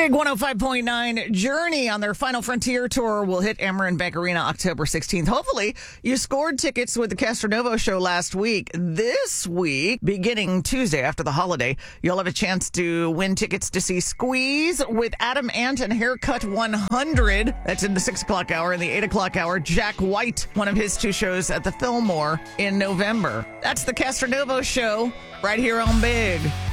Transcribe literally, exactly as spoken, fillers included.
Big one oh five point nine Journey on their Final Frontier tour will hit Amarin Bank Arena October sixteenth. Hopefully, you scored tickets with the Castronovo show last week. This week, beginning Tuesday after the holiday, you'll have a chance to win tickets to see Squeeze with Adam Ant and Haircut one hundred. That's in the six o'clock hour. In the eight o'clock hour, Jack White, one of his two shows at the Fillmore in November. That's the Castronovo show right here on Big.